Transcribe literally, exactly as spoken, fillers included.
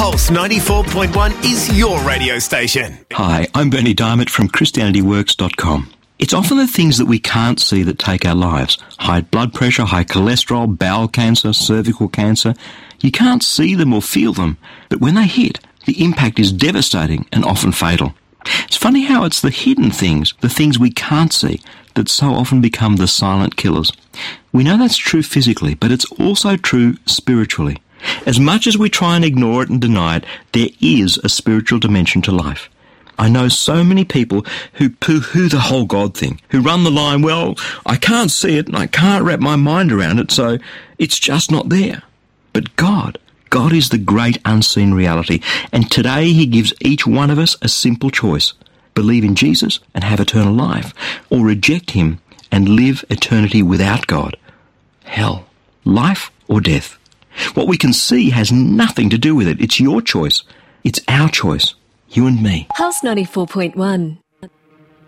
Pulse ninety-four point one is your radio station. Hi, I'm Bernie Diamond from Christianity Works dot com. It's often the things that we can't see that take our lives. High blood pressure, high cholesterol, bowel cancer, cervical cancer. You can't see them or feel them, but when they hit, the impact is devastating and often fatal. It's funny how it's the hidden things, the things we can't see, that so often become the silent killers. We know that's true physically, but it's also true spiritually. As much as we try and ignore it and deny it, there is a spiritual dimension to life. I know so many people who poo-hoo the whole God thing, who run the line, well, I can't see it and I can't wrap my mind around it, so it's just not there. But God, God is the great unseen reality, and today he gives each one of us a simple choice. Believe in Jesus and have eternal life, or reject him and live eternity without God. Hell, life or death. What we can see has nothing to do with it. It's your choice. It's our choice. You and me. Pulse ninety-four point one.